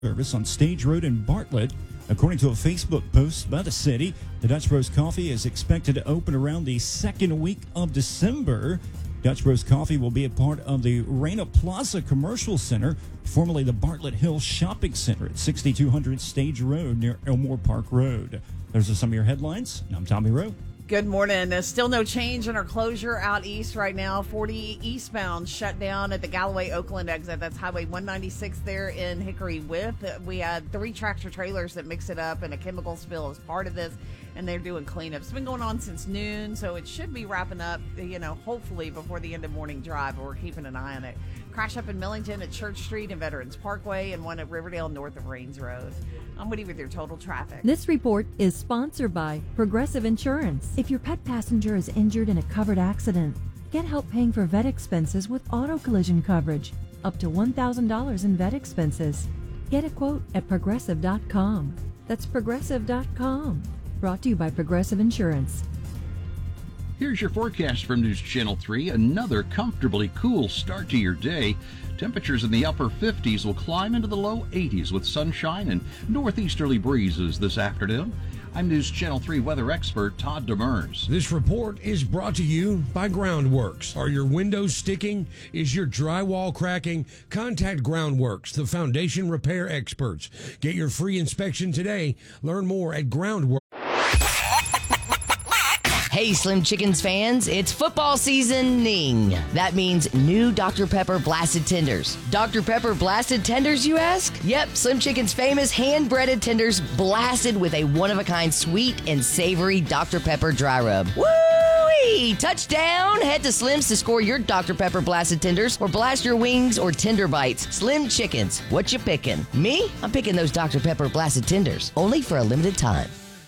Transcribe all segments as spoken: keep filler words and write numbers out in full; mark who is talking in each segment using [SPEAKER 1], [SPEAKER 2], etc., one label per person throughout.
[SPEAKER 1] service on Stage Road in Bartlett. According to a Facebook post by the city, the Dutch Bros Coffee is expected to open around the second week of December. Dutch Bros Coffee will be a part of the Reina Plaza Commercial Center, formerly the Bartlett Hill Shopping Center at sixty-two hundred Stage Road near Elmore Park Road. Those are some of your headlines. I'm Tommy Rowe.
[SPEAKER 2] Good morning. There's still no change in our closure out east right now. forty eastbound shut down at the Galloway Oakland exit. That's Highway one ninety-six there in Hickory With. We had three tractor trailers that mixed it up, and a chemical spill is part of this, and they're doing cleanup. It's been going on since noon, so it should be wrapping up, you know, hopefully before the end of morning drive, but we're keeping an eye on it. Crash up in Millington at Church Street and Veterans Parkway, and one at Riverdale north of Rains Road. I'm Woody with your total traffic.
[SPEAKER 3] This report is sponsored by Progressive Insurance. If your pet passenger is injured in a covered accident, get help paying for vet expenses with auto collision coverage, up to one thousand dollars in vet expenses. Get a quote at progressive dot com. That's progressive dot com. Brought to you by Progressive Insurance.
[SPEAKER 4] Here's your forecast from News Channel three. Another comfortably cool start to your day. Temperatures in the upper fifties will climb into the low eighties with sunshine and northeasterly breezes this afternoon. I'm News Channel three weather expert Todd Demers.
[SPEAKER 5] This report is brought to you by Groundworks. Are your windows sticking? Is your drywall cracking? Contact Groundworks, the foundation repair experts. Get your free inspection today. Learn more at Groundworks.
[SPEAKER 6] Hey, Slim Chickens fans, it's football seasoning. That means new Doctor Pepper Blasted Tenders. Doctor Pepper Blasted Tenders, you ask? Yep, Slim Chicken's famous hand-breaded tenders blasted with a one-of-a-kind sweet and savory Doctor Pepper dry rub. Woo-wee! Touchdown! Head to Slim's to score your Doctor Pepper Blasted Tenders or blast your wings or tender bites. Slim Chickens, what you picking? Me? I'm picking those Doctor Pepper Blasted Tenders, only for a limited time.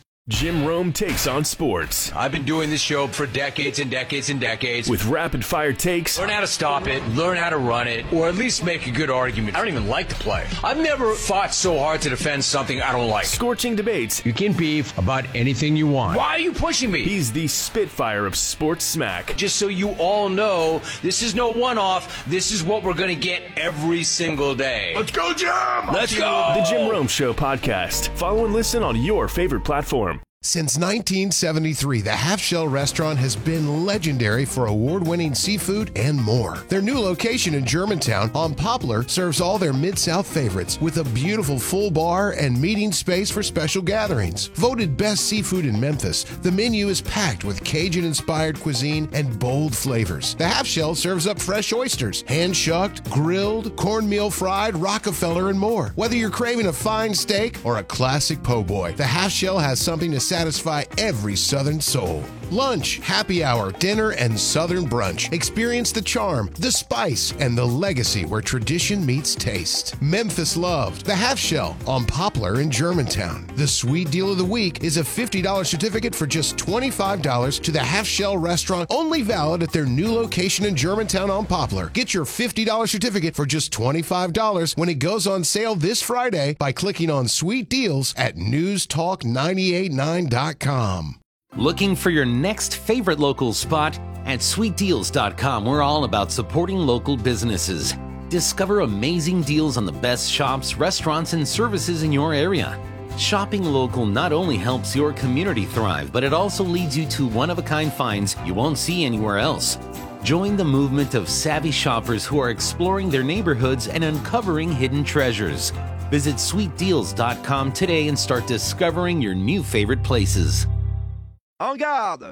[SPEAKER 7] Jim Rome takes on sports.
[SPEAKER 8] I've been doing this show for decades and decades and decades.
[SPEAKER 7] With rapid-fire takes.
[SPEAKER 8] Learn how to stop it, learn how to run it, or at least make a good argument. I don't even like the play. I've never fought so hard to defend something I don't like.
[SPEAKER 7] Scorching debates.
[SPEAKER 8] You can beef about anything you want. Why are you pushing me?
[SPEAKER 7] He's the Spitfire of sports smack.
[SPEAKER 8] Just so you all know, this is no one-off. This is what we're going to get every single day.
[SPEAKER 7] Let's go, Jim!
[SPEAKER 8] Let's go!
[SPEAKER 7] The Jim Rome Show podcast. Follow and listen on your favorite platform.
[SPEAKER 9] Since nineteen seventy-three, the Half Shell Restaurant has been legendary for award-winning seafood and more. Their new location in Germantown on Poplar serves all their Mid-South favorites with a beautiful full bar and meeting space for special gatherings. Voted best seafood in Memphis, the menu is packed with Cajun-inspired cuisine and bold flavors. The Half Shell serves up fresh oysters, hand-shucked, grilled, cornmeal fried, Rockefeller, and more. Whether you're craving a fine steak or a classic po' boy, the Half Shell has something to satisfy every Southern soul. Lunch, happy hour, dinner, and Southern brunch. Experience the charm, the spice, and the legacy where tradition meets taste. Memphis loved the Half Shell on Poplar in Germantown. The sweet deal of the week is a fifty dollars certificate for just twenty-five dollars to the Half Shell Restaurant, only valid at their new location in Germantown on Poplar. Get your fifty dollars certificate for just twenty-five dollars when it goes on sale this Friday by clicking on Sweet Deals at news talk nine eight nine dot com.
[SPEAKER 10] Looking for your next favorite local spot? At sweet deals dot com, we're all about supporting local businesses. Discover amazing deals on the best shops, restaurants, and services in your area. Shopping local not only helps your community thrive, but it also leads you to one-of-a-kind finds you won't see anywhere else. Join the movement of savvy shoppers who are exploring their neighborhoods and uncovering hidden treasures. Visit sweet deals dot com today and start discovering your new favorite places.
[SPEAKER 11] En garde!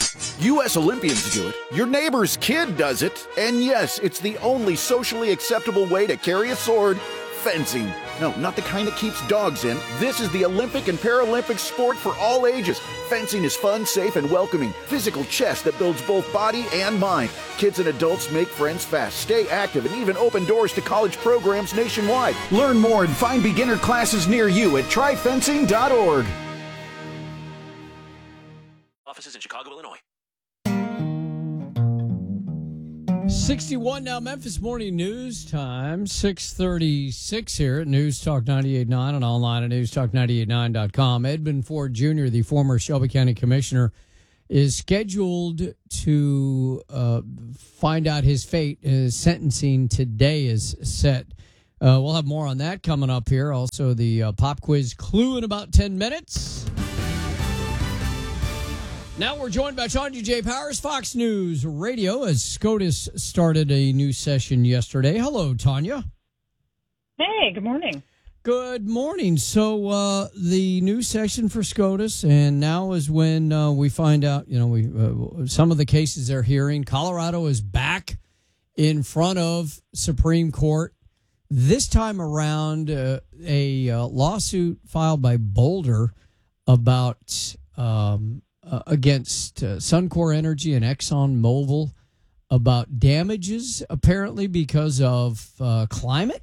[SPEAKER 11] U S Olympians do it, your neighbor's kid does it, and yes, it's the only socially acceptable way to carry a sword, fencing. No, not the kind that keeps dogs in. This is the Olympic and Paralympic sport for all ages. Fencing is fun, safe, and welcoming. Physical chess that builds both body and mind. Kids and adults make friends fast, stay active, and even open doors to college programs nationwide. Learn more and find beginner classes near you at try fencing dot org.
[SPEAKER 12] Offices in Chicago, Illinois.
[SPEAKER 13] sixty-one now, Memphis Morning News time, six thirty-six here at News Talk ninety-eight point nine and online at news talk ninety-eight point nine dot com. Edmund Ford Junior, the former Shelby County Commissioner, is scheduled to uh, find out his fate. His sentencing today is set. Uh, we'll have more on that coming up here. Also, the uh, pop quiz clue in about ten minutes. Now we're joined by Tanya J. Powers, Fox News Radio, as SCOTUS started a new session yesterday. Hello, Tanya.
[SPEAKER 14] Hey, good morning.
[SPEAKER 13] Good morning. So uh, the new session for SCOTUS, and now is when uh, we find out, you know, we uh, some of the cases they're hearing. Colorado is back in front of Supreme Court. This time around, uh, a uh, lawsuit filed by Boulder about um, uh, against uh, Suncor Energy and ExxonMobil about damages, apparently because of uh, climate.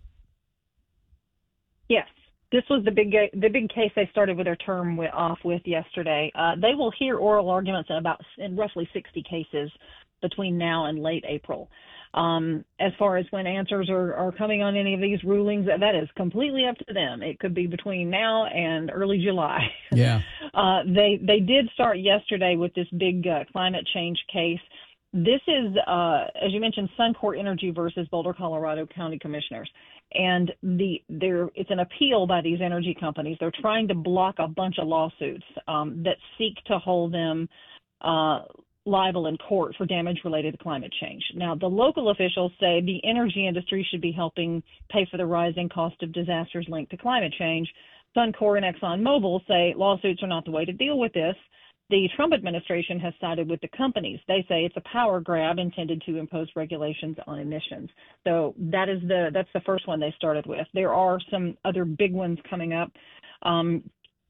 [SPEAKER 14] Yes, this was the big the big case they started with their term with, off with yesterday. Uh, they will hear oral arguments in about in roughly sixty cases between now and late April. Um, as far as when answers are, are coming on any of these rulings, that is completely up to them. It could be between now and early July.
[SPEAKER 13] Yeah.
[SPEAKER 14] uh, they they did start yesterday with this big uh, climate change case. This is, uh, as you mentioned, Suncor Energy versus Boulder, Colorado County Commissioners. And the there it's an appeal by these energy companies. They're trying to block a bunch of lawsuits um, that seek to hold them uh, liable in court for damage related to climate change. Now, the local officials say the energy industry should be helping pay for the rising cost of disasters linked to climate change. Suncor and ExxonMobil say lawsuits are not the way to deal with this. The Trump administration has sided with the companies. They say it's a power grab intended to impose regulations on emissions. So that is the that's the first one they started with. There are some other big ones coming up. Um,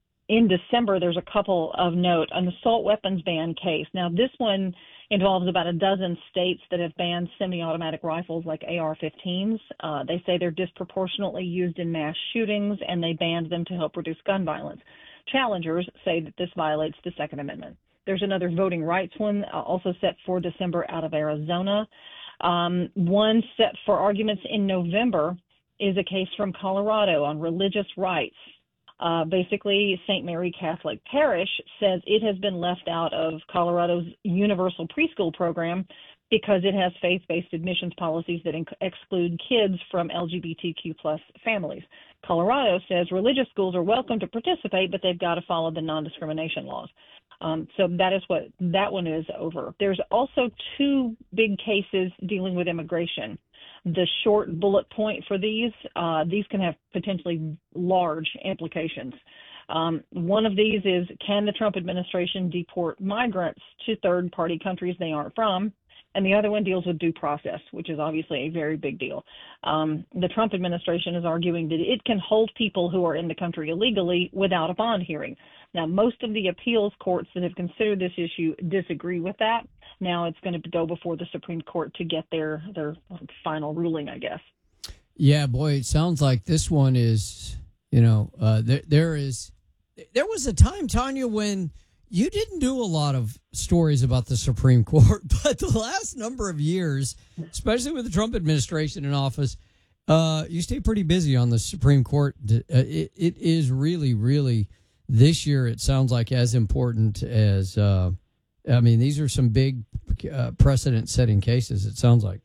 [SPEAKER 14] in December, there's a couple of note, an assault weapons ban case. Now, this one involves about a dozen states that have banned semi-automatic rifles like A R fifteens. Uh, they say they're disproportionately used in mass shootings, and they banned them to help reduce gun violence. Challengers say that this violates the Second Amendment. There's another voting rights one uh, also set for December out of Arizona. Um, one set for arguments in November is a case from Colorado on religious rights. Uh, basically, Saint Mary Catholic Parish says it has been left out of Colorado's universal preschool program because it has faith-based admissions policies that inc- exclude kids from L G B T Q plus families. Colorado says religious schools are welcome to participate, but they've got to follow the non-discrimination laws. Um, so that is what that one is over. There's also two big cases dealing with immigration. The short bullet point for these, uh, these can have potentially large implications. Um, one of these is, can the Trump administration deport migrants to third-party countries they aren't from? And the other one deals with due process, which is obviously a very big deal. Um, the Trump administration is arguing that it can hold people who are in the country illegally without a bond hearing. Now, most of the appeals courts that have considered this issue disagree with that. Now it's going to go before the Supreme Court to get their, their final ruling, I guess.
[SPEAKER 13] Yeah, boy, it sounds like this one is, you know, uh, there, there is, there was a time, Tanya, when you didn't do a lot of stories about the Supreme Court, but the last number of years, especially with the Trump administration in office, uh, you stay pretty busy on the Supreme Court. Uh, it, it is really, really, this year, it sounds like as important as, uh, I mean, these are some big uh, precedent-setting cases, it sounds like.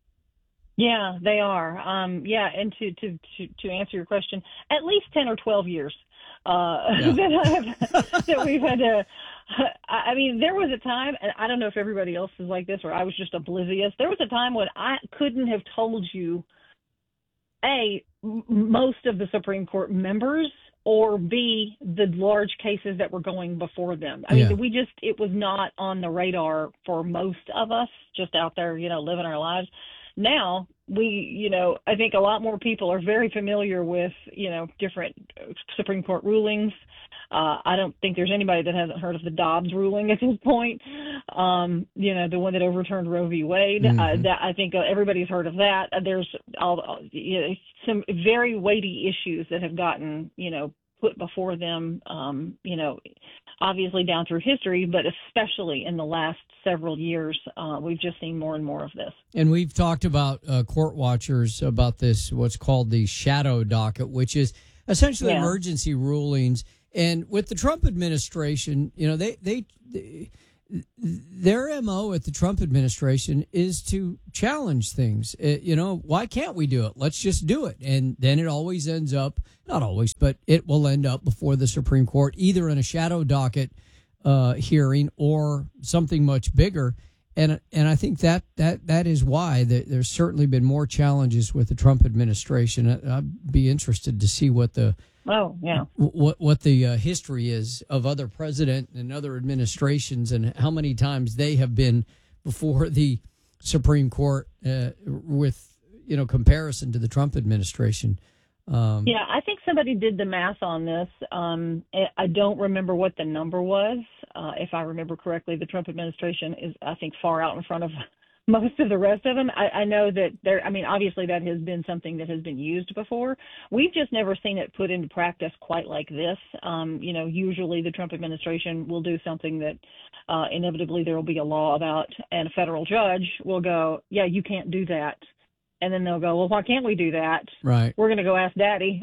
[SPEAKER 14] Yeah, they are. Um, yeah, and to, to, to, to answer your question, at least ten or twelve years. Uh, yeah. that, I've, that we've had to, I mean, there was a time, and I don't know if everybody else is like this or I was just oblivious. There was a time when I couldn't have told you, A, m- most of the Supreme Court members, or B, the large cases that were going before them. I
[SPEAKER 13] yeah.
[SPEAKER 14] mean, we just, it was not on the radar for most of us just out there, you know, living our lives. Now, we, you know, I think a lot more people are very familiar with, you know, different Supreme Court rulings. Uh, I don't think there's anybody that hasn't heard of the Dobbs ruling at this point. Um, you know, the one that overturned Roe v. Wade. Mm-hmm. Uh, that I think uh, everybody's heard of that. Uh, there's all, you know, some very weighty issues that have gotten, you know, put before them, um, you know, obviously down through history, but especially in the last several years, uh, we've just seen more and more of this.
[SPEAKER 13] And we've talked about uh, court watchers about this, what's called the shadow docket, which is essentially
[SPEAKER 14] yeah.
[SPEAKER 13] emergency rulings. And with the Trump administration, you know, they, they, they their M O at the Trump administration is to challenge things. It, you know, why can't we do it? Let's just do it. And then it always ends up, not always, but it will end up before the Supreme Court, either in a shadow docket uh, hearing or something much bigger. And and I think that that, that is why there, there's certainly been more challenges with the Trump administration. I'd be interested to see what the
[SPEAKER 14] Oh, yeah.
[SPEAKER 13] What what the uh, history is of other president and other administrations, and how many times they have been before the Supreme Court uh, with, you know, comparison to the Trump administration. Um,
[SPEAKER 14] yeah, I think somebody did the math on this. Um, I don't remember what the number was. Uh, if I remember correctly, the Trump administration is, I think, far out in front of most of the rest of them. I, I know that there, I mean, obviously that has been something that has been used before. We've just never seen it put into practice quite like this. Um, you know, usually the Trump administration will do something that uh, inevitably there will be a law about, and a federal judge will go, yeah, you can't do that. And then they'll go, well, why can't we do that?
[SPEAKER 13] Right.
[SPEAKER 14] We're going to go ask Daddy.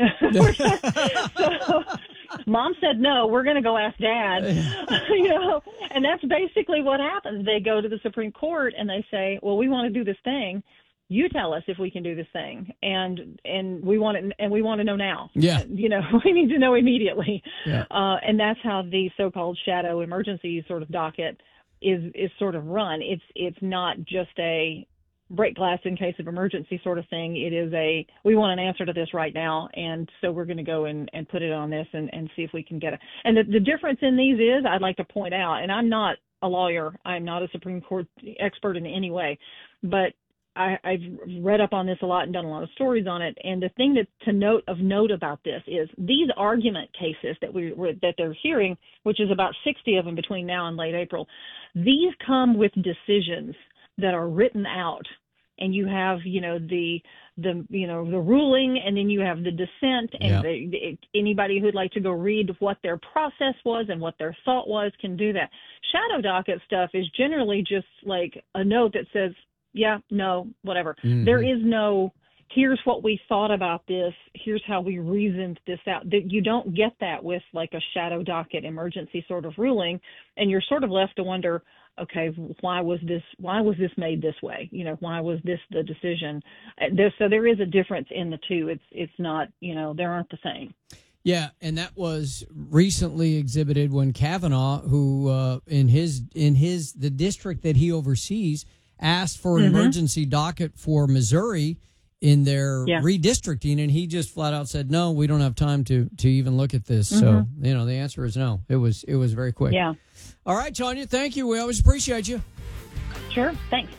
[SPEAKER 14] So, Mom said no. We're going to go ask Dad. You know, and that's basically what happens. They go to the Supreme Court and they say, well, we want to do this thing. You tell us if we can do this thing, and and we want it, and we want to know now.
[SPEAKER 13] Yeah.
[SPEAKER 14] You know, we need to know immediately.
[SPEAKER 13] Yeah.
[SPEAKER 14] Uh, and that's how the so-called shadow emergency sort of docket is is sort of run. It's it's not just a break glass in case of emergency sort of thing. It is a, we want an answer to this right now, and so we're going to go and, and put it on this and, and see if we can get it. And the, the difference in these is, I'd like to point out, and I'm not a lawyer, I'm not a Supreme Court expert in any way, but I, I've read up on this a lot and done a lot of stories on it. And the thing that to note of note about this is these argument cases that we were, that they're hearing, which is about sixty of them between now and late April, these come with decisions that are written out, and you have, you know, the the you know the ruling, and then you have the dissent, and
[SPEAKER 13] Yeah.
[SPEAKER 14] the, the, anybody who'd like to go read what their process was and what their thought was can do that. Shadow docket stuff is generally just like a note that says, yeah, no, whatever.
[SPEAKER 13] Mhm.
[SPEAKER 14] There is no, here's what we thought about this, here's how we reasoned this out. That you don't get that with like a shadow docket emergency sort of ruling, and you're sort of left to wonder, okay, why was this why was this made this way? You know, why was this the decision? Uh, There, so there is a difference in the two. It's it's not, you know, they aren't the same.
[SPEAKER 13] Yeah, and that was recently exhibited when Kavanaugh, who uh, in his in his the district that he oversees, asked for an
[SPEAKER 14] Mhm.
[SPEAKER 13] emergency docket for Missouri in their
[SPEAKER 14] Yeah.
[SPEAKER 13] redistricting, and he just flat out said, "No, we don't have time to to even look at this." So,
[SPEAKER 14] Mhm.
[SPEAKER 13] you know, the answer is no. It was it was very quick.
[SPEAKER 14] Yeah.
[SPEAKER 13] All right, Tanya, thank you. We always appreciate you.
[SPEAKER 14] Sure. Thanks.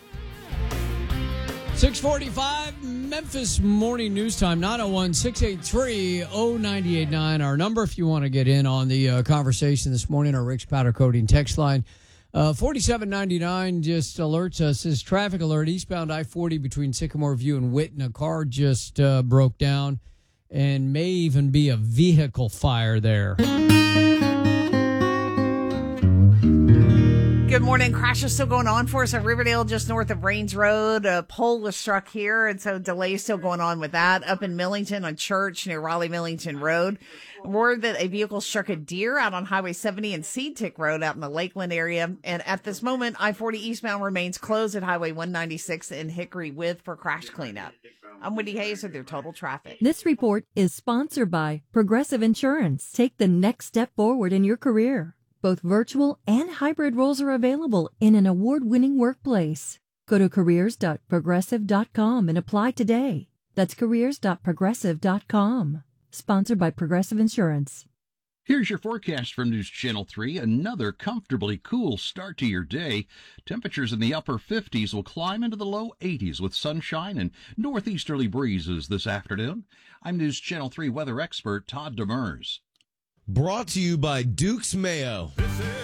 [SPEAKER 13] six forty-five Memphis Morning News Time, nine oh one, six eight three, oh nine eight nine. Our number if you want to get in on the uh, conversation this morning, our Rick's Powder Coating text line. Uh, forty-seven ninety-nine just alerts us, says traffic alert, eastbound I forty between Sycamore View and Witten. A car just uh, broke down and may even be a vehicle fire there.
[SPEAKER 2] Good morning. Crash is still going on for us at Riverdale, just north of Rains Road. A pole was struck here, and so delay is still going on with that. Up in Millington on Church near Raleigh-Millington Road. Word that a vehicle struck a deer out on Highway seventy and Seed Tick Road out in the Lakeland area. And at this moment, I forty eastbound remains closed at Highway one ninety-six in Hickory With for crash cleanup. I'm Wendy Hayes with your Total Traffic.
[SPEAKER 3] This report is sponsored by Progressive Insurance. Take the next step forward in your career. Both virtual and hybrid roles are available in an award-winning workplace. Go to careers dot progressive dot com and apply today. That's careers dot progressive dot com. Sponsored by Progressive Insurance.
[SPEAKER 4] Here's your forecast from News Channel three. Another comfortably cool start to your day. Temperatures in the upper fifties will climb into the low eighties with sunshine and northeasterly breezes this afternoon. I'm News Channel three weather expert Todd Demers.
[SPEAKER 15] Brought to you by Duke's Mayo.